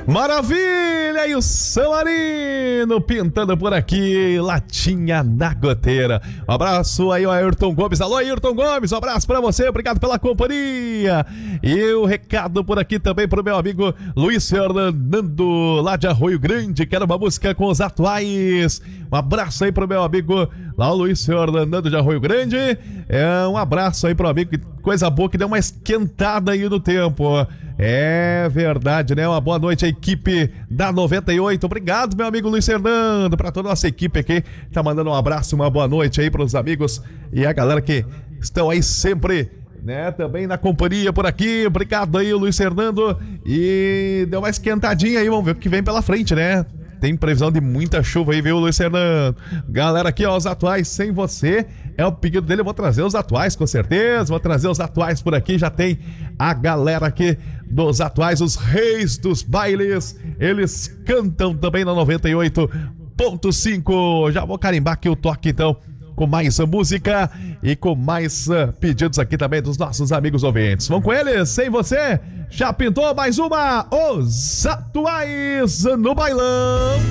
Maravilha! E o São Marino pintando por aqui, latinha na goteira. Um abraço aí ao Ayrton Gomes. Alô, Ayrton Gomes, um abraço pra você, obrigado pela companhia. E o recado por aqui também pro meu amigo Luiz Fernando, lá de Arroio Grande, quero uma música com os atuais. Um abraço aí pro meu amigo lá, o Luiz Fernando de Arroio Grande. Um abraço aí pro amigo, que coisa boa, que deu uma esquentada aí no tempo. É verdade, né? Uma boa noite à equipe da 98. Obrigado, meu amigo Luiz Fernando, pra toda a nossa equipe aqui. Tá mandando um abraço, uma boa noite aí pros amigos e a galera que estão aí sempre, né? Também na companhia por aqui. Obrigado aí, Luiz Fernando. E deu uma esquentadinha aí, vamos ver o que vem pela frente, né? Tem previsão de muita chuva aí, viu, Luiz Fernando? Galera aqui, ó, os atuais sem você. É o pedido dele, eu vou trazer os atuais, com certeza. Vou trazer os atuais por aqui. Já tem a galera aqui dos atuais, os reis dos bailes. Eles cantam também na 98.5. Já vou carimbar aqui o toque, então, com mais música e com mais pedidos aqui também dos nossos amigos ouvintes. Vamos com eles, sem você. Já pintou mais uma, os atuais no bailão.